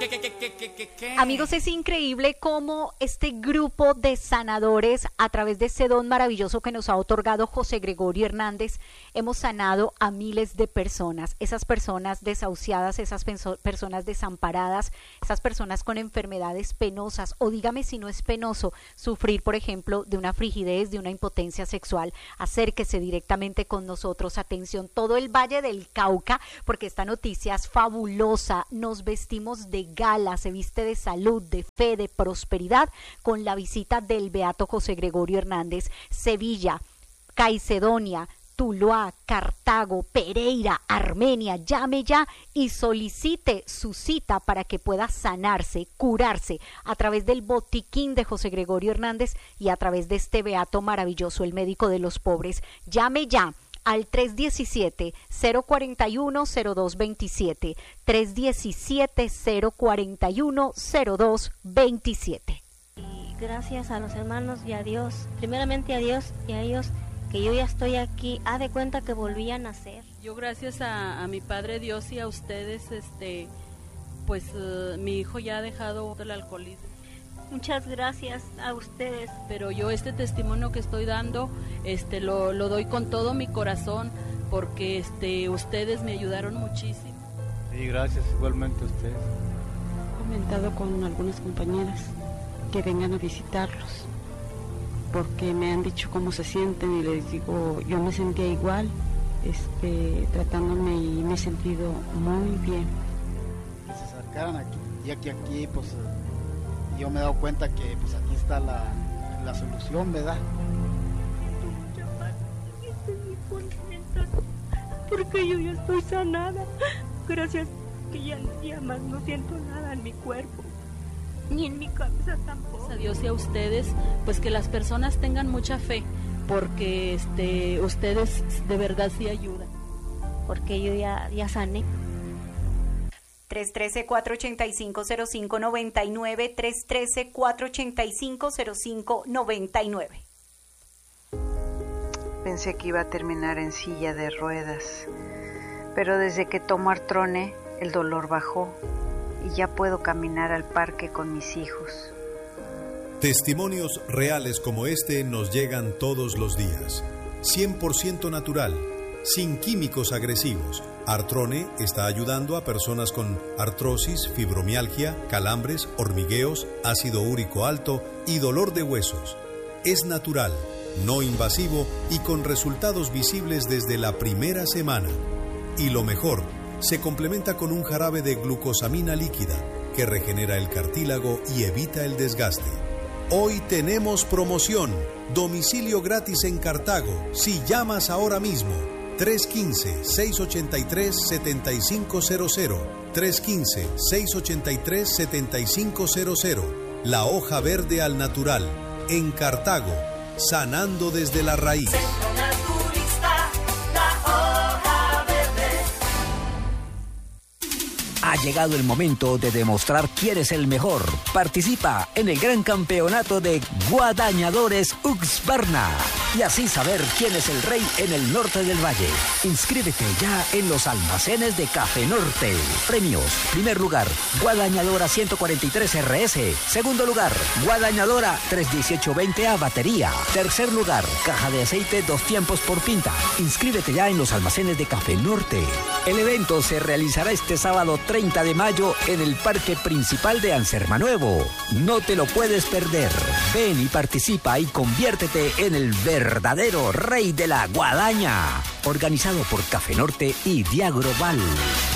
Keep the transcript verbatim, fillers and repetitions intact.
¿Qué, qué, qué, qué, qué, qué, qué? Amigos, es increíble cómo este grupo de sanadores, a través de ese don maravilloso que nos ha otorgado José Gregorio Hernández, hemos sanado a miles de personas. Esas personas desahuciadas, esas personas desamparadas, esas personas con enfermedades penosas, o dígame si no es penoso sufrir, por ejemplo, de una frigidez, de una impotencia sexual. Acérquese directamente con nosotros. Atención, todo el Valle del Cauca, porque esta noticia es fabulosa. Nos vestimos de gala, se viste de salud, de fe, de prosperidad, con la visita del Beato José Gregorio Hernández. Sevilla, Caicedonia, Tuluá, Cartago, Pereira, Armenia. Llame ya y solicite su cita para que pueda sanarse, curarse a través del botiquín de José Gregorio Hernández y a través de este Beato maravilloso, el médico de los pobres. Llame ya al tres diecisiete, cero cuarenta y uno, cero dos veintisiete, tres diecisiete, cero cuarenta y uno, cero dos veintisiete. Y gracias a los hermanos y a Dios, primeramente a Dios y a ellos, que yo ya estoy aquí. Haz de cuenta que volví a nacer. Yo gracias a, a mi Padre Dios y a ustedes, este, pues uh, mi hijo ya ha dejado el alcoholismo. Muchas gracias a ustedes. Pero yo este testimonio que estoy dando, este, lo, lo doy con todo mi corazón, porque este, ustedes me ayudaron muchísimo. Sí, gracias igualmente a ustedes. He comentado con algunas compañeras que vengan a visitarlos, porque me han dicho cómo se sienten y les digo, yo me sentía igual, este, tratándome y me he sentido muy bien. Que se acercaran aquí, y aquí, aquí, pues yo me he dado cuenta que pues aquí está la, la solución, ¿verdad? Estoy muy contenta porque yo ya estoy sanada. Gracias que ya, ya más no siento nada en mi cuerpo, ni en mi cabeza tampoco. A Dios y a ustedes, pues que las personas tengan mucha fe, porque este, ustedes de verdad sí ayudan. Porque yo ya, ya sané. tres uno tres, cuatro ocho cinco, cero cinco nueve nueve, tres uno tres, cuatro ocho cinco, cero cinco nueve nueve. Pensé que iba a terminar en silla de ruedas, pero desde que tomo Artrone, el dolor bajó y ya puedo caminar al parque con mis hijos. Testimonios reales como este nos llegan todos los días. cien por ciento natural, sin químicos agresivos. Artrone está ayudando a personas con artrosis, fibromialgia, calambres, hormigueos, ácido úrico alto y dolor de huesos. Es natural, no invasivo y con resultados visibles desde la primera semana. Y lo mejor, se complementa con un jarabe de glucosamina líquida que regenera el cartílago y evita el desgaste. Hoy tenemos promoción, domicilio gratis en Cartago, si llamas ahora mismo. tres uno cinco, seis ocho tres, siete cinco cero cero, tres uno cinco, seis ocho tres, siete cinco cero cero. La hoja verde al natural, en Cartago, sanando desde la raíz. Ha llegado el momento de demostrar quién es el mejor. Participa en el gran campeonato de Guadañadores Uxbarna y así saber quién es el rey en el norte del valle. Inscríbete ya en los almacenes de Café Norte. Premios: primer lugar, Guadañadora ciento cuarenta y tres R S. Segundo lugar, Guadañadora tres dieciocho veinte A batería. Tercer lugar, caja de aceite dos tiempos por pinta. Inscríbete ya en los almacenes de Café Norte. El evento se realizará este sábado treinta de mayo en el Parque Principal de Anserma-Nuevo. No te lo puedes perder. Ven y participa y conviértete en el verdadero rey de la guadaña. Organizado por Café Norte y Diagroval.